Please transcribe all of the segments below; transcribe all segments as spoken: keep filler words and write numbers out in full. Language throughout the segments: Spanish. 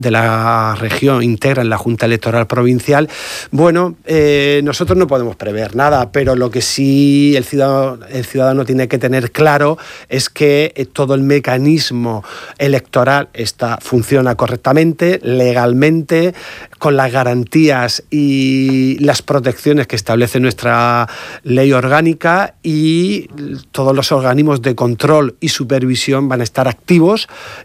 de la región integran la Junta Electoral Provincial. Bueno, eh, nosotros no podemos prever nada, pero lo que sí el ciudadano, el ciudadano tiene que tener claro es que eh, todo el mecanismo electoral está, funciona correctamente, legalmente, con las garantías y las protecciones que establece nuestra ley orgánica, y todos los organismos de control y supervisión van a estar activos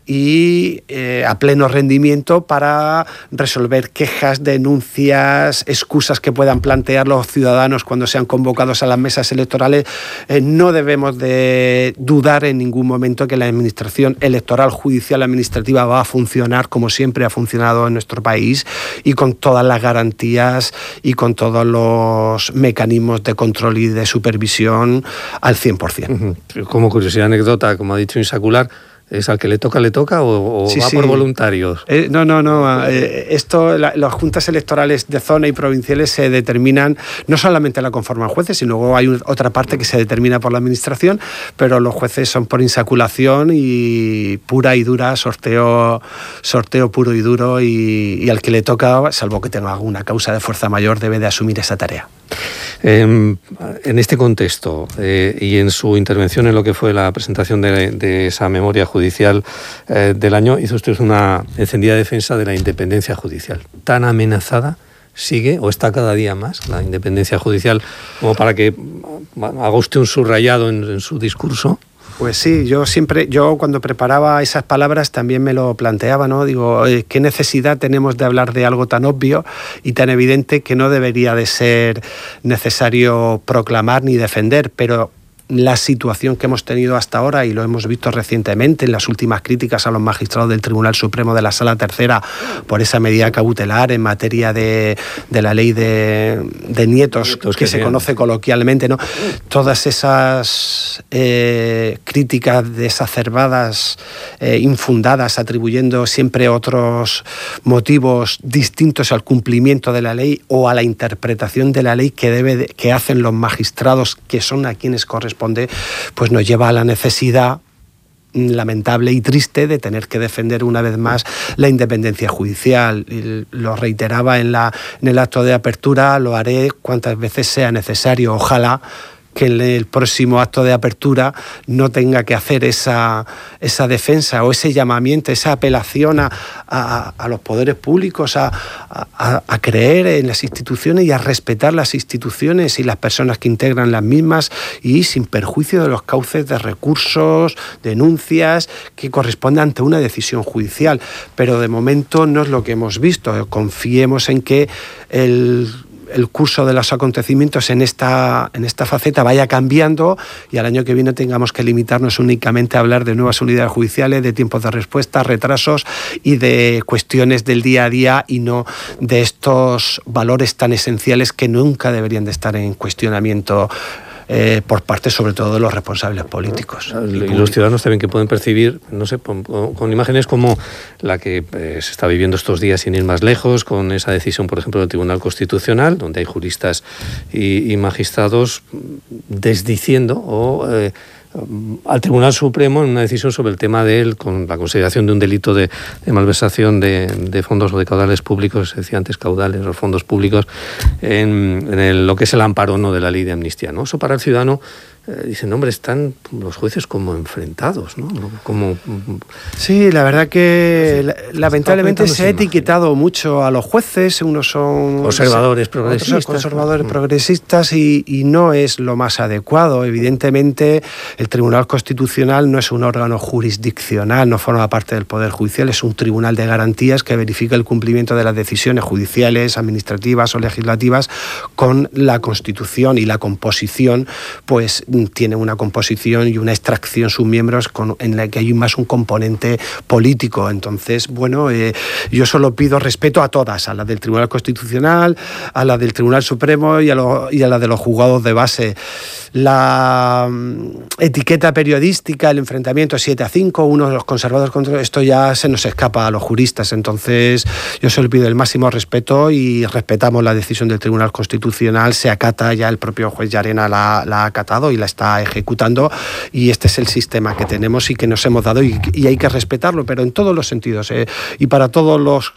y eh, a pleno rendimiento para resolver quejas, denuncias, excusas que puedan plantear los ciudadanos cuando sean convocados a las mesas electorales. Eh, no debemos de dudar en ningún momento que la administración electoral, judicial, administrativa va a funcionar como siempre ha funcionado en nuestro país, y con todas las garantías y con todos los mecanismos de control y de supervisión al cien por ciento. Como curiosidad, anécdota, como ha dicho Insacular, ¿es al que le toca, le toca o, o sí, va sí. por voluntarios? Eh, no, no, no. Eh, esto, la, las juntas electorales de zona y provinciales se determinan, no solamente la conforman jueces, sino luego hay un, otra parte que se determina por la administración, pero los jueces son por insaculación y pura y dura, sorteo, sorteo puro y duro, y, y al que le toca, salvo que tenga alguna causa de fuerza mayor, debe de asumir esa tarea. Eh, en este contexto eh, y en su intervención en lo que fue la presentación de, de esa memoria judicial eh, del año, hizo usted una encendida defensa de la independencia judicial. ¿Tan amenazada sigue o está cada día más la independencia judicial como para que haga usted un subrayado en, en su discurso? Pues sí, yo siempre, yo cuando preparaba esas palabras también me lo planteaba, ¿no? Digo, eh, ¿qué necesidad tenemos de hablar de algo tan obvio y tan evidente que no debería de ser necesario proclamar ni defender? Pero la situación que hemos tenido hasta ahora, y lo hemos visto recientemente en las últimas críticas a los magistrados del Tribunal Supremo de la Sala Tercera por esa medida cautelar en materia de, de la ley de, de nietos, nietos que, que se conoce coloquialmente, ¿no? Todas esas eh, críticas desacerbadas, eh, infundadas, atribuyendo siempre otros motivos distintos al cumplimiento de la ley o a la interpretación de la ley que, debe de, que hacen los magistrados, que son a quienes corresponde, pues nos lleva a la necesidad lamentable y triste de tener que defender una vez más la independencia judicial. Y lo reiteraba en, la, en el acto de apertura, lo haré cuantas veces sea necesario. Ojalá que en el próximo acto de apertura no tenga que hacer esa, esa defensa o ese llamamiento, esa apelación a, a, a los poderes públicos a, a, a creer en las instituciones y a respetar las instituciones y las personas que integran las mismas, y sin perjuicio de los cauces de recursos, denuncias que corresponden ante una decisión judicial. Pero de momento no es lo que hemos visto. Confiemos en que el el curso de los acontecimientos en esta, en esta faceta vaya cambiando, y al año que viene tengamos que limitarnos únicamente a hablar de nuevas unidades judiciales, de tiempos de respuesta, retrasos y de cuestiones del día a día, y no de estos valores tan esenciales que nunca deberían de estar en cuestionamiento Eh, por parte sobre todo de los responsables políticos. Y, y los ciudadanos también, que pueden percibir, no sé, con, con imágenes como la que eh, se está viviendo estos días, sin ir más lejos, con esa decisión, por ejemplo, del Tribunal Constitucional, donde hay juristas y, y magistrados desdiciendo o eh, al Tribunal Supremo en una decisión sobre el tema de él, con la consideración de un delito de, de malversación de, de fondos o de caudales públicos, se decía antes caudales, los fondos públicos, en, en el, lo que es el amparo, ¿no?, de la ley de amnistía, ¿no? Eso para el ciudadano, eh, dicen, hombre, están los jueces como enfrentados, ¿no? Como... Sí, la verdad que sí, lamentablemente se ha etiquetado imagen. mucho a los jueces, unos son conservadores progresistas, otros son conservadores progresistas, y, y no es lo más adecuado. Evidentemente, el Tribunal Constitucional no es un órgano jurisdiccional, no forma parte del Poder Judicial, es un tribunal de garantías que verifica el cumplimiento de las decisiones judiciales, administrativas o legislativas con la Constitución, y la composición, pues tiene una composición y una extracción sus miembros con, en la que hay más un componente político. Entonces, bueno, eh, yo solo pido respeto a todas, a la del Tribunal Constitucional, a la del Tribunal Supremo y a, lo, y a la de los juzgados de base. La etiqueta periodística, el enfrentamiento siete a cinco, uno de los conservadores contra... Esto ya se nos escapa a los juristas. Entonces, yo solo pido el máximo respeto y respetamos la decisión del Tribunal Constitucional. Se acata, ya el propio juez Llarena la, la ha acatado y la la está ejecutando, y este es el sistema que tenemos y que nos hemos dado, y, y hay que respetarlo, pero en todos los sentidos, eh, y para todos los